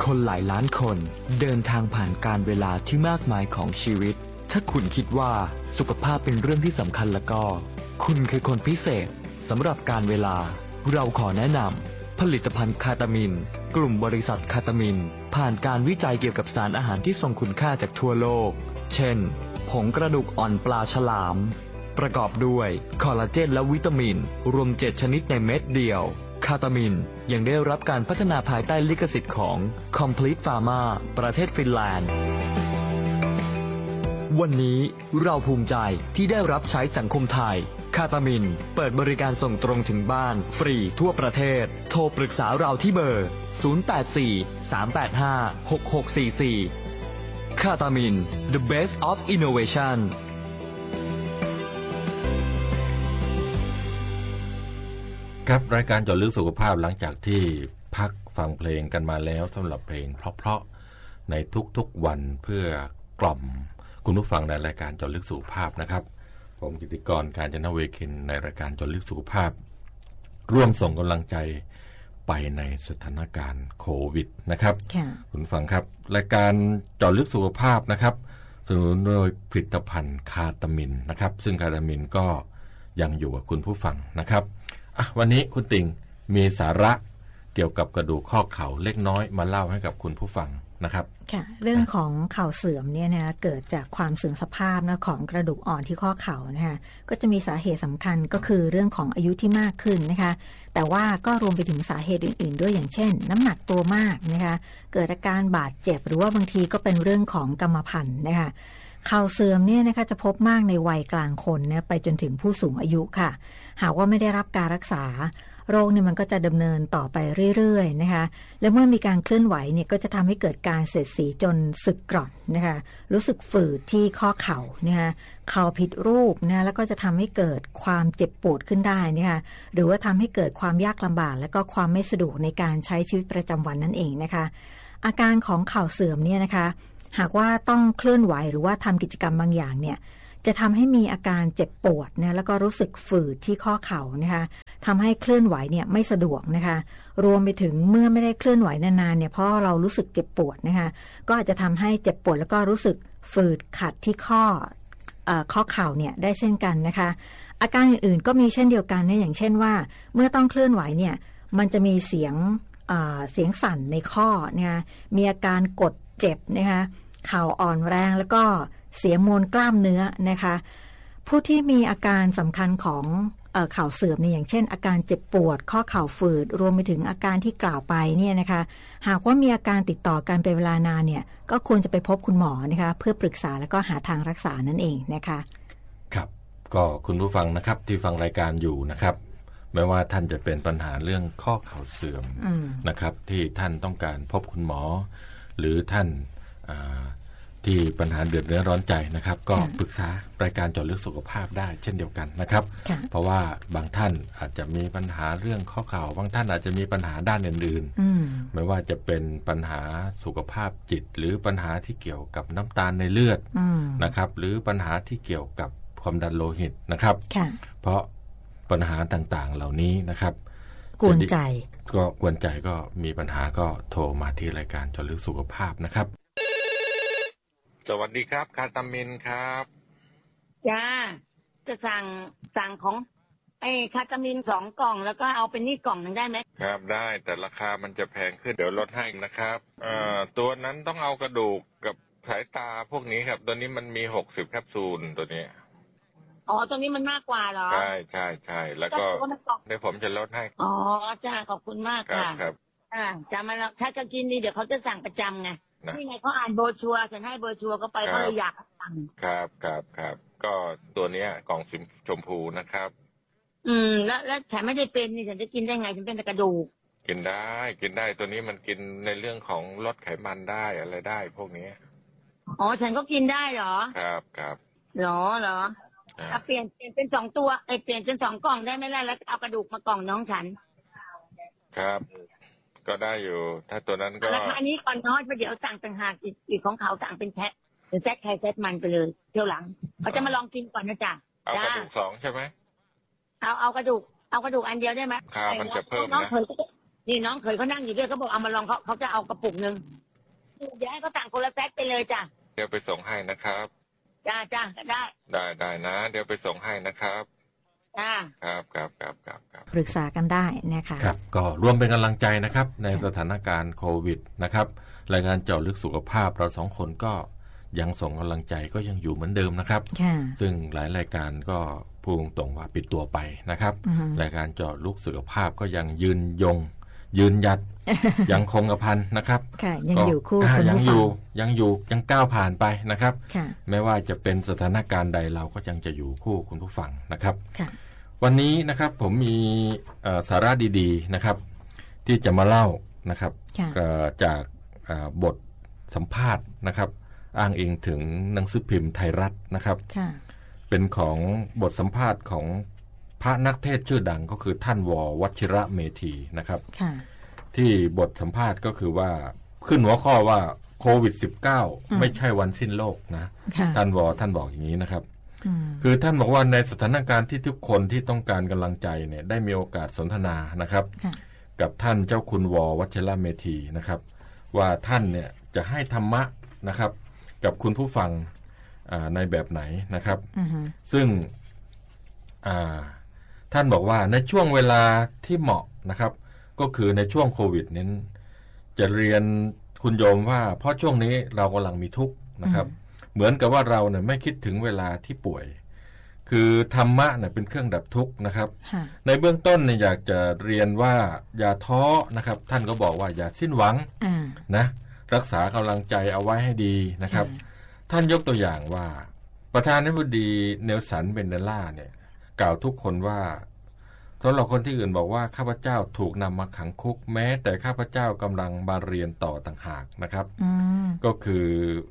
คนหลายล้านคนเดินทางผ่านการเวลาที่มากมายของชีวิตถ้าคุณคิดว่าสุขภาพเป็นเรื่องที่สำคัญแล้วก็คุณคือคนพิเศษสำหรับการเวลาเราขอแนะนำผลิตภัณฑ์คาตามินกลุ่มบริษัทคาตามินผ่านการวิจัยเกี่ยวกับสารอาหารที่ทรงคุณค่าจากทั่วโลกเช่นผงกระดูกอ่อนปลาฉลามประกอบด้วยคอลลาเจนและวิตามินรวม7ชนิดในเม็ดเดียวคาตามินยังได้รับการพัฒนาภายใต้ลิขสิทธิ์ของ Complete Pharma ประเทศฟินแลนด์วันนี้เราภูมิใจที่ได้รับใช้สังคมไทยคาตามินเปิดบริการส่งตรงถึงบ้านฟรีทั่วประเทศโทรปรึกษาเราที่เบอร์ 084-385-6644 คาตามิน The Best of Innovation ครับรายการเจาะลึกสุขภาพหลังจากที่พักฟังเพลงกันมาแล้วสำหรับเพลงเพราะๆในทุกๆวันเพื่อกล่อมคุณผู้ฟังในรายการเจาะลึกสุขภาพนะครับผมกิติกร กาญจนเวคินในรายการเจาะลึกสุขภาพร่วมส่งกำลังใจไปในสถานการณ์โควิดนะครับคุณผู้ฟังครับรายการเจาะลึกสุขภาพนะครับสนับสนุนโดยผลิตภัณฑ์คาตามินนะครับซึ่งคาตามินก็ยังอยู่กับคุณผู้ฟังนะครับวันนี้คุณติ่งมีสาระเกี่ยวกับกระดูกข้อเข่าเล็กน้อยมาเล่าให้กับคุณผู้ฟังนะครับค่ะเรื่องของเข่าเสื่อมเนี่ยนะเกิดจากความเสื่อมสภาพนะของกระดูกอ่อนที่ข้อเข่านะคะก็จะมีสาเหตุสำคัญก็คือเรื่องของอายุที่มากขึ้นนะคะแต่ว่าก็รวมไปถึงสาเหตุอื่นๆด้วยอย่างเช่นน้ำหนักตัวมากนะคะเกิดอาการบาดเจ็บหรือว่าบางทีก็เป็นเรื่องของกรรมพันธุ์นะคะเข่าเสื่อมเนี่ยนะคะจะพบมากในวัยกลางคนนะไปจนถึงผู้สูงอายุค่ะหากว่าไม่ได้รับการรักษาโรคเนี่ยมันก็จะดำเนินต่อไปเรื่อยๆนะคะและเมื่อมีการเคลื่อนไหวเนี่ยก็จะทำให้เกิดการเสียดสีจนสึกกร่อนนะคะรู้สึกฝืดที่ข้อเข่านะคะเข่าผิดรูปนะแล้วก็จะทำให้เกิดความเจ็บปวดขึ้นได้นะคะหรือว่าทำให้เกิดความยากลำบากและก็ความไม่สะดวกในการใช้ชีวิตประจำวันนั่นเองนะคะอาการของเข่าเสื่อมเนี่ยนะคะหากว่าต้องเคลื่อนไหวหรือว่าทำกิจกรรมบางอย่างเนี่ยจะทำให้มีอาการเจ็บปวดนะแล้วก็รู้สึกฝืดที่ข้อเข่านะคะทำให้เคลื่อนไหวเนี่ยไม่สะดวกนะคะรวมไปถึงเมื่อไม่ได้เคลื่อนไหวนานๆเนี่ยเพราะเรารู้สึกเจ็บปวดนะคะก็อาจจะทำให้เจ็บปวดแล้วก็รู้สึกฝืดขัดที่ข้อเข่าเนี่ยได้เช่นกันนะคะอาการอื่นๆก็มีเช่นเดียวกันนะอย่างเช่นว่าเมื่อต้องเคลื่อนไหวเนี่ยมันจะมีเสียงสั่นในข้อนะคะมีอาการกดเจ็บนะคะเข่าอ่อนแรงแล้วก็เสียมวลกล้ามเนื้อนะคะผู้ที่มีอาการสำคัญของเข่าเสื่อมเนี่ยอย่างเช่นอาการเจ็บปวดข้อเข่าฝืดรวมไปถึงอาการที่กล่าวไปเนี่ยนะคะหากว่ามีอาการติดต่อกันเป็นเวลานานเนี่ยก็ควรจะไปพบคุณหมอนะคะเพื่อปรึกษาแล้วก็หาทางรักษานั่นเองนะคะครับก็คุณผู้ฟังนะครับที่ฟังรายการอยู่นะครับไม่ว่าท่านจะเป็นปัญหาเรื่องข้อเข่าเสื่อมนะครับที่ท่านต้องการพบคุณหมอหรือท่านที่ปัญหาเดือดเนื้อร้อนใจนะครับก็ปรึกษารายการเจาะลึกสุขภาพได้เช่นเดียวกันนะครับเพราะว่าบางท่านอาจจะมีปัญหาเรื่องข้อเข่าบางท่านอาจจะมีปัญหาด้านอื่นๆไม่ว่าจะเป็นปัญหาสุขภาพจิตหรือปัญหาที่เกี่ยวกับน้ำตาลในเลือดนะครับหรือปัญหาที่เกี่ยวกับความดันโลหิตนะครับเพราะปัญหาต่างๆเหล่านี้นะครับกวนใจก็มีปัญหาก็โทรมาที่รายการเจาะลึกสุขภาพนะครับสวัสดีครับคาตามินครับจ้าจะสั่งของคาตามิน2 กล่องแล้วก็เอาเป็นนี่กล่องนึงได้ไหมครับได้แต่ราคามันจะแพงขึ้นเดี๋ยวลดให้นะครับตัวนั้นต้องเอากระดูกกับสายตาพวกนี้ครับตัวนี้มันมี60แคปซูลตัวนี้ตัวนี้มันมากกว่าเหรอใช่แล้วก็เดี๋ยวผมจะลดให้จ้าขอบคุณมากค่ะครับจะมาถ้าจะกินนี่เดี๋ยวเขาจะสั่งประจำไงนี่ไงเขาอ่านโบชัวฉันให้โบชัวก็ไปเขาเลยอยากสั่งครับก็ตัวเนี้ยกล่องสีชมพูนะครับแล้วฉันไม่ได้เป็นนี่ฉันจะกินได้ไงฉันเป็นแต่กระดูกกินได้ตัวนี้มันกินในเรื่องของลดไขมันได้อะไรได้พวกนี้ฉันก็กินได้เหรอครับเหรอเปลี่ยนเป็น2 ตัวเปลี่ยนเป็น2 กล่องได้ไหมล่ะแล้วเอากระดูกมากล่องน้องฉันครับก็ได้อยู่ถ้าตัวนั้นก็ราคานี้ก่อนน้อยเดี๋ยวสั่งต่างหากอีกของเขาสั่งเป็นแพ็คหรือแพ็คไข่แพ็คมันไปเลยเที่ยวหลังเขาจะมาลองกินก่อนนะจ๊ะเอากระดูก2ใช่ไหมเอากระดูกอันเดียวได้ไหมค่ามันจะเพิ่มนะนี่น้องเคยเขานั่งอยู่ด้วยเขาบอกเอามาลองเขาจะเอากระปุกนึงเดี๋ยวให้เขาสั่งคนละแพ็คไปเลยจ้ะเดี๋ยวไปส่งให้นะครับจ้าได้นะเดี๋ยวไปส่งให้นะครับครับปรึกษากันได้นะคะครับก็ร่วมเป็นกำลังใจนะครับในสถานการณ์โควิดนะครับรายการเจาะลึกสุขภาพเรา2คนก็ยังส่งกำลังใจก็ยังอยู่เหมือนเดิมนะครับซึ่งหลายรายการก็พูดตรงๆว่าปิดตัวไปนะครับรายการเจาะลึกสุขภาพก็ยังยืนหยัด ยังคงกระพันนะครับยังอยู่คู่ยังก้าวผ่านไปนะครับไม่ว่าจะเป็นสถานการณ์ใดเราก็ยังจะอยู่คู่คุณผู้ฟังนะครับวันนี้นะครับผมมีสาระดีๆนะครับที่จะมาเล่านะครับจากบทสัมภาษณ์นะครับอ้างอิงถึงหนังสือพิมพ์ไทยรัฐนะครับเป็นของบทสัมภาษณ์ของพระนักเทศน์ชื่อดังก็คือท่านว.วชิระเมธีนะครับที่บทสัมภาษณ์ก็คือว่าขึ้นหัวข้อว่าโควิด -19 ไม่ใช่วันสิ้นโลกนะท่านบอกอย่างนี้นะครับคือท่านบอกว่าในสถานการณ์ที่ทุกคนที่ต้องการกำลังใจเนี่ยได้มีโอกาสสนทนานะครับกับท่านเจ้าคุณว.วชิระเมธีนะครับว่าท่านเนี่ยจะให้ธรรมะนะครับกับคุณผู้ฟังในแบบไหนนะครับซึ่งท่านบอกว่าในช่วงเวลาที่เหมาะนะครับก็คือในช่วงโควิดนี้จะเรียนคุณโยมว่าเพราะช่วงนี้เรากำลังมีทุกข์นะครับเหมือนกับว่าเราเนี่ยไม่คิดถึงเวลาที่ป่วยคือธรรมะเนี่ยเป็นเครื่องดับทุกข์นะครับในเบื้องต้นเนี่ยอยากจะเรียนว่าอย่าท้อนะครับท่านก็บอกว่าอย่าสิ้นหวังนะรักษากำลังใจเอาไว้ให้ดีนะครับท่านยกตัวอย่างว่าประธานาธิบดีเนลสันเมนเดลาเนี่ยกล่าวทุกคนว่าสำหรับคนที่อื่นบอกว่าข้าพเจ้าถูกนำมาขังคุกแม้แต่ข้าพเจ้ากำลังมาเรียนต่อต่างหากนะครับก็คือ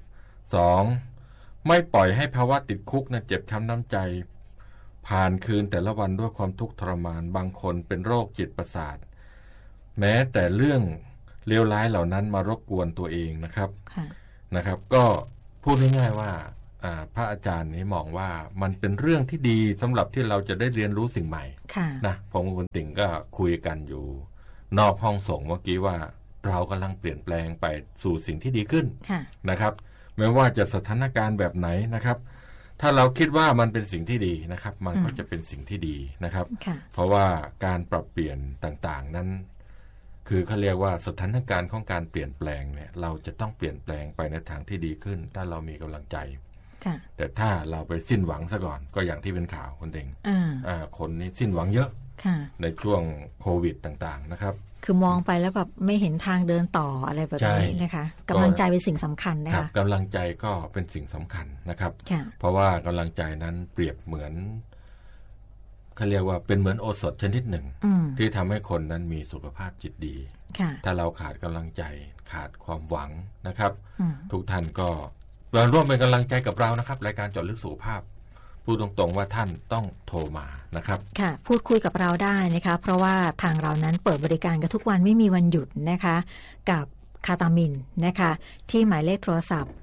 2ไม่ปล่อยให้ภาวะติดคุกนะเจ็บช้ำน้ำใจผ่านคืนแต่ละวันด้วยความทุกข์ทรมานบางคนเป็นโรคจิตประสาทแม้แต่เรื่องเลวร้ายเหล่านั้นมารบกวนตัวเองนะครับก็พูดง่ายๆว่าพระอาจารย์นี้มองว่ามันเป็นเรื่องที่ดีสำหรับที่เราจะได้เรียนรู้สิ่งใหม่นะผมกับคุณติ่งก็คุยกันอยู่นอกห้องส่งเมื่อกี้ว่าเรากำลังเปลี่ยนแปลงไปสู่สิ่งที่ดีขึ้นนะครับไม่ว่าจะสถานการณ์แบบไหนนะครับถ้าเราคิดว่ามันเป็นสิ่งที่ดีนะครับมันก็จะเป็นสิ่งที่ดีนะครับเพราะว่าการปรับเปลี่ยนต่างๆนั้นคือเขาเรียกว่าสถานการณ์ของการเปลี่ยนแปลงเนี่ยเราจะต้องเปลี่ยนแปลงไปในทางที่ดีขึ้นถ้าเรามีกำลังใจแต่ถ้าเราไปสิ้นหวังซะก่อนก็อย่างที่เป็นข่าวคนเองคนนี้สิ้นหวังเยอะในช่วงโควิดต่างๆนะครับคือมองไปแล้วแบบไม่เห็นทางเดินต่ออะไรแบบนี้นะคะกำลังใจเป็นสิ่งสำคัญนะคะกำลังใจก็เป็นสิ่งสำคัญนะครับเพราะว่ากำลังใจนั้นเปรียบเหมือนเขาเรียกว่าเป็นเหมือนโอสถชนิดหนึ่งที่ทำให้คนนั้นมีสุขภาพจิตดีถ้าเราขาดกำลังใจขาดความหวังนะครับทุกท่านก็มาร่วมเป็นกำลังใจกับเรานะครับรายการเจาะลึกสุขภาพพูดตรงๆว่าท่านต้องโทรมานะครับค่ะพูดคุยกับเราได้นะคะเพราะว่าทางเรานั้นเปิดบริการกันทุกวันไม่มีวันหยุดนะคะกับคาตามินนะคะที่หมายเลขโทรศัพท์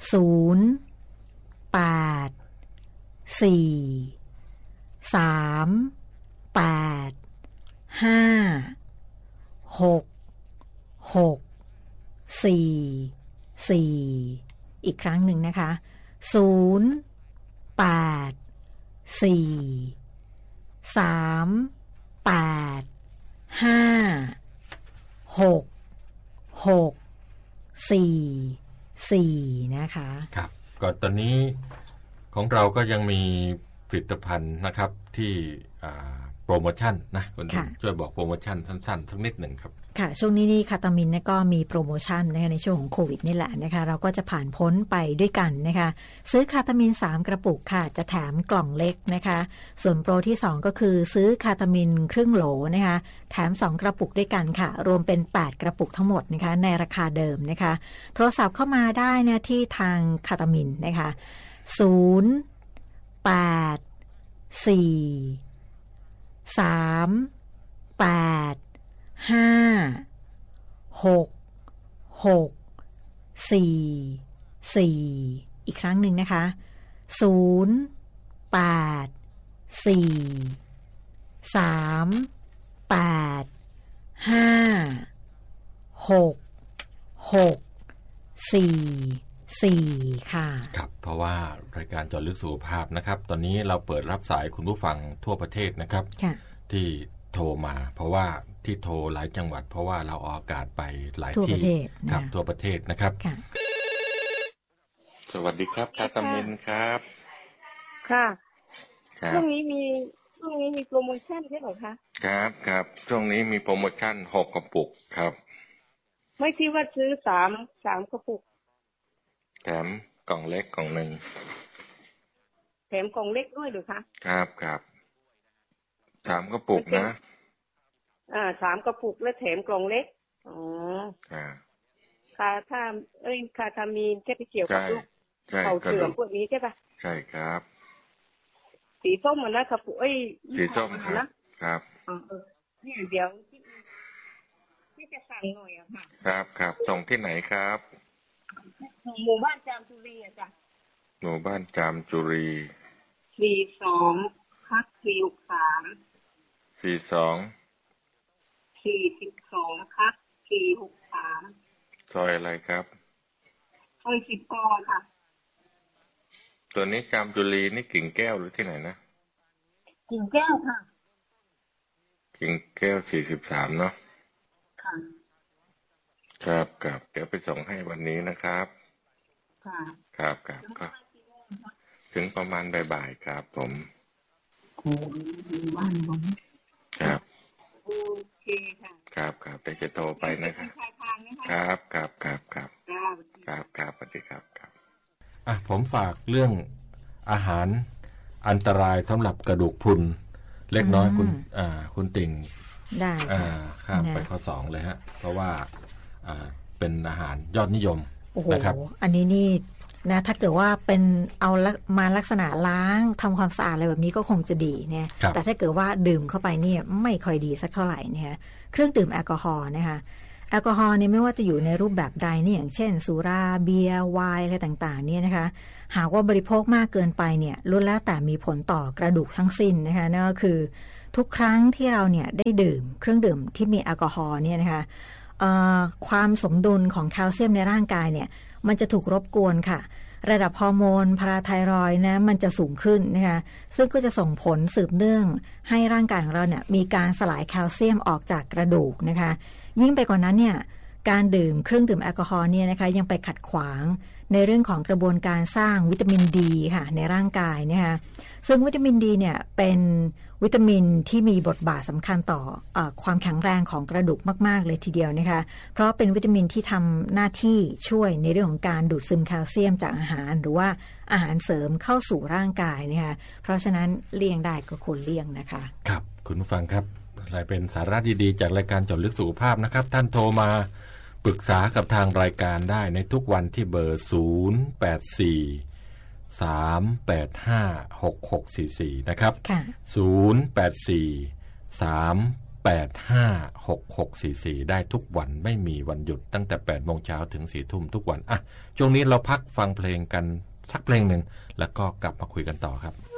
0843856644อีกครั้งหนึ่งนะคะ0843866644นะคะครับก็ตอนนี้ของเราก็ยังมีผลิตภัณฑ์นะครับที่โปรโมชั่นนะคุณช่วยบอกโปรโมชั่นสั้นๆสักนิดหนึ่งครับค่ะช่วงนี้นี่คาตามินเนี่ยก็มีโปรโมชั่นนะคะในช่วงของโควิดนี่แหละนะคะเราก็จะผ่านพ้นไปด้วยกันนะคะซื้อคาตามิน3กระปุกค่ะจะแถมกล่องเล็กนะคะส่วนโปรที่2ก็คือซื้อคาตามินครึ่งโหลนะคะแถม2กระปุกด้วยกันค่ะรวมเป็น8กระปุกทั้งหมดนะคะในราคาเดิมนะคะโทรศัพท์เข้ามาได้นะที่ทางคาตามินนะคะ0843856644อีกครั้งหนึ่งนะคะ0843856644 56644ค่ะครับเพราะว่ารายการเจาะลึกสุขภาพนะครับตอนนี้เราเปิดรับสายคุณผู้ฟังทั่วประเทศนะครับที่โทรมาเพราะว่าที่โทรหลายจังหวัดเพราะว่าเราออกอากาศไปหลายที่ครับทั่วประเทศนะครับสวัสดีครับทาตามินครับค่ะช่วงนี้มีโปรโมชั่นใช่ไหมคะครับช่วงนี้มีโปรโมชั่น6 กระปุกครับไม่คิดว่าซื้อ3 กระปุกแถมกล่องเล็กกล่องหนึ่งแถมกล่องเล็กด้วยหรือคะครับ3 กระปุกนะ 3 กระปุกแล้วแถมกล่องเล็กอ๋อค่ะถ้ามีแค่เกี่ยวกับลูกเขาเสื่อมพวกนี้ใช่ปะใช่ครับสีส้มนะกระปุกสีส้มครับนี่เดี๋ยวที่จะสั่งหน่อยอะค่ะครับส่งที่ไหนครับหมู่บ้านจามจุรีอะจ้ะหมู่บ้านจามจุรี42/463ซอยอะไรครับซอย10 กค่ะตัวนี้จามจุรีนี่กิ่งแก้วหรือที่ไหนนะกิ่งแก้วค่ะกิ่งแก้ว43เนาะครับเดี๋ยวไปส่งให้วันนี้นะครับครับก็ถึงประมาณบ่ายๆครับผมบ้านผมครับโอเคค่ะครับเดี๋ยวจะโทรไปนะครับครับสวัสดีครับผมฝากเรื่องอาหารอันตรายสำหรับกระดูกพรุนเล็กน้อยคุณติ่งได้ข้ามไปข้อ2เลยฮะเพราะว่าเป็นอาหารยอดนิยมนะครับอันนี้นี่นะถ้าเกิดว่าเป็นเอามาลักษณะล้างทำความสะอาดอะไรแบบนี้ก็คงจะดีเนี่ยแต่ถ้าเกิดว่าดื่มเข้าไปนี่ไม่ค่อยดีสักเท่าไหร่เนี่ยเครื่องดื่มแอลกอฮอล์นะคะแอลกอฮอล์เนี่ยไม่ว่าจะอยู่ในรูปแบบใดเนี่ยอย่างเช่นสุราเบียร์ไวน์อะไรต่างๆเนี่ยนะคะหากว่าบริโภคมากเกินไปเนี่ยล้วนแล้วแต่มีผลต่อกระดูกทั้งสิ้นนะคะนั่นก็คือทุกครั้งที่เราเนี่ยได้ดื่มเครื่องดื่มที่มีแอลกอฮอล์เนี่ยนะคะความสมดุลของแคลเซียมในร่างกายเนี่ยมันจะถูกรบกวนค่ะระดับฮอร์โมนพาราไทรอยด์นะมันจะสูงขึ้นนะคะซึ่งก็จะส่งผลสืบเนื่องให้ร่างกายของเราเนี่ยมีการสลายแคลเซียมออกจากกระดูกนะคะยิ่งไปกว่านั้นเนี่ยการดื่มเครื่องดื่มแอลกอฮอล์เนี่ยนะคะยังไปขัดขวางในเรื่องของกระบวนการสร้างวิตามินดีค่ะในร่างกายนะคะซึ่งวิตามินดีเนี่ยเป็นวิตามินที่มีบทบาทสำคัญต่อความแข็งแรงของกระดูกมากๆเลยทีเดียวนะคะเพราะเป็นวิตามินที่ทำหน้าที่ช่วยในเรื่องของการดูดซึมแคลเซียมจากอาหารหรือว่าอาหารเสริมเข้าสู่ร่างกายนะคะเพราะฉะนั้นเลี่ยงได้ก็ควรเลี่ยงนะคะครับคุณผู้ฟังครับอะไรเป็นสาระดีๆจากรายการเจาะลึกสุขภาพนะครับท่านโทรมาปรึกษากับทางรายการได้ในทุกวันที่เบอร์084-385-6644นะครับ084-385-6644ได้ทุกวันไม่มีวันหยุดตั้งแต่ 8:00 นถึง 4:00 นทุกวันช่วงนี้เราพักฟังเพลงกันสักเพลงหนึ่งแล้วก็กลับมาคุยกันต่อครับ